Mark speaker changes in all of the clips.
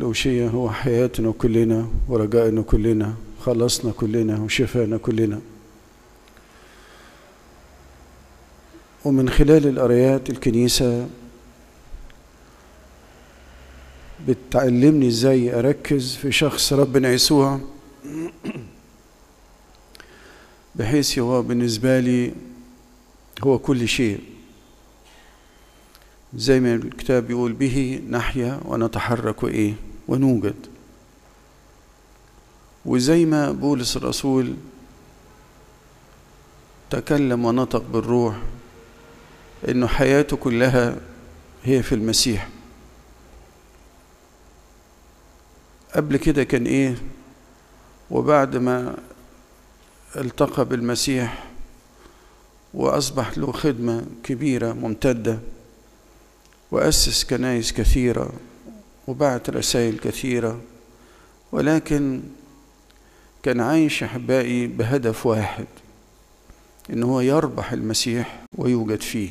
Speaker 1: الأوشية هو حياتنا كلنا ورجائنا كلنا، خلصنا كلنا وشفانا كلنا. ومن خلال القرايات الكنيسة بتعلمني ازاي أركز في شخص ربنا يسوع، بحيث هو بالنسبة لي هو كل شيء، زي ما الكتاب يقول به نحيا ونتحرك ونوجد. وزي ما بولس الرسول تكلم ونطق بالروح إنه حياته كلها هي في المسيح. قبل كده كان وبعد ما التقى بالمسيح وأصبح له خدمة كبيرة ممتدة، وأسس كنائس كثيرة وبعت رسائل كثيرة، ولكن كان عايش أحبائي بهدف واحد، إن هو يربح المسيح ويوجد فيه.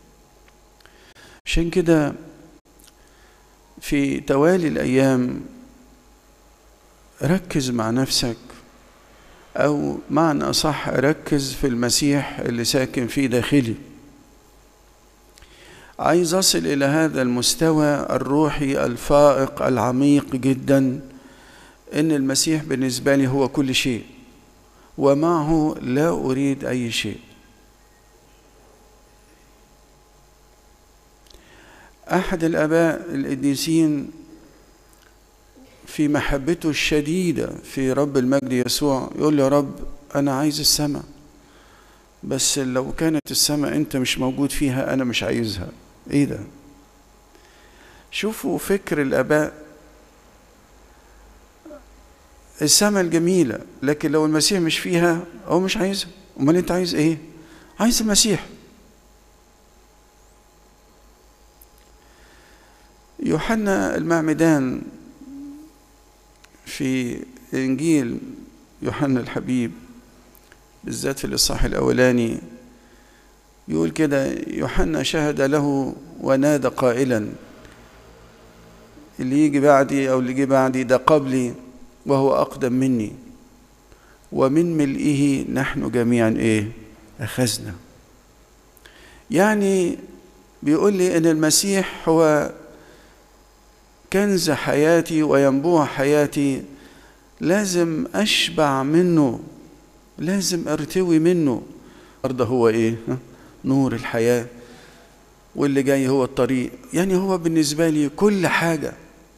Speaker 1: عشان كده في توالي الأيام ركز مع نفسك، أو معنى أصح ركز في المسيح اللي ساكن في داخلي. عايز أصل إلى هذا المستوى الروحي الفائق العميق جدا، إن المسيح بالنسبة لي هو كل شيء، ومعه لا أريد أي شيء. أحد الآباء القديسين في محبته الشديدة في رب المجد يسوع يقول له: يا رب أنا عايز السماء، بس لو كانت السماء أنت مش موجود فيها أنا مش عايزها. إيه ده؟ شوفوا فكر الآباء. السماء الجميلة، لكن لو المسيح مش فيها هو مش عايزها. أمال أنت عايز إيه؟ عايز المسيح. يوحنا المعمدان في إنجيل يوحنا الحبيب بالذات في الإصحاح الأولاني يقول كده: يوحنا شهد له ونادى قائلا: اللي يجي بعدي أو اللي يجي بعدي ده قبلي وهو أقدم مني، ومن ملئه نحن جميعا أخذنا. يعني بيقول لي إن المسيح هو كنز حياتي وينبوع حياتي، لازم أشبع منه، لازم أرتوي منه. النهارده هو نور الحياة، واللي جاي هو الطريق. يعني هو بالنسبة لي كل حاجة.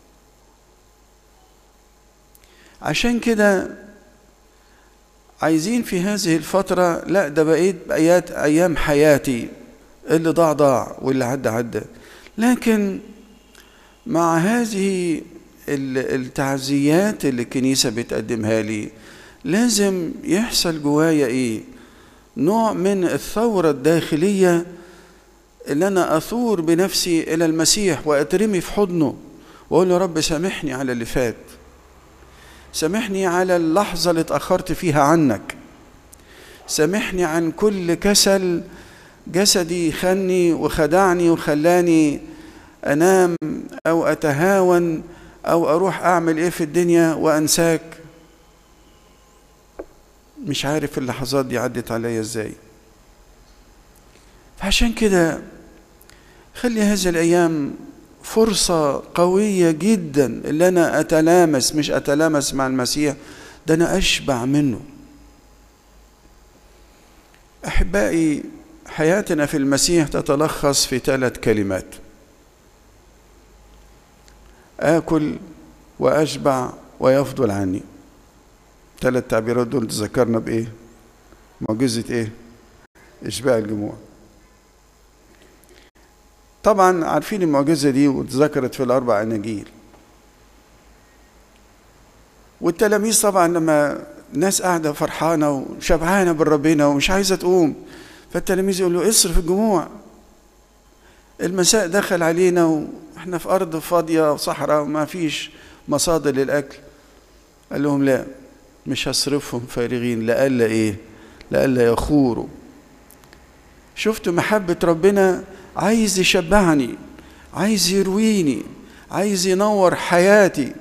Speaker 1: عشان كده عايزين في هذه الفترة، لا ده بقيت أيام حياتي، اللي ضاع واللي عدى، لكن مع هذه التعزيات اللي الكنيسة بتقدمها لي لازم يحصل جوايا نوع من الثورة الداخلية، اللي أنا أثور بنفسي إلى المسيح وأترمي في حضنه وأقول له: رب سامحني على اللي فات، سامحني على اللحظة اللي اتأخرت فيها عنك، سامحني عن كل كسل جسدي خني وخدعني وخلاني أنام أو أتهاون أو أروح أعمل في الدنيا وأنساك. مش عارف اللحظات دي عدت عليا إزاي. فعشان كده خلي هذه الأيام فرصة قوية جدا، اللي أنا مش أتلامس مع المسيح، ده أنا أشبع منه. أحبائي، حياتنا في المسيح تتلخص في 3 كلمات: آكل وأشبع ويفضل عني. 3 تعبيرات دول تذكرنا معجزة إشباع الجموع. طبعا عارفين المعجزة دي وتذكرت في ال4 أناجيل. والتلاميذ طبعا لما ناس قاعدة فرحانة وشبعانة بالربنا ومش عايزة تقوم، فالتلاميذ يقولوا: اصرف الجموع، المساء دخل علينا واحنا في أرض فاضية وصحراء وما فيش مصادر للأكل. قال لهم: لا، مش هصرفهم فارغين، لألا يخوروا. شفتوا محبة ربنا؟ عايز يشبعني، عايز يرويني، عايز ينور حياتي.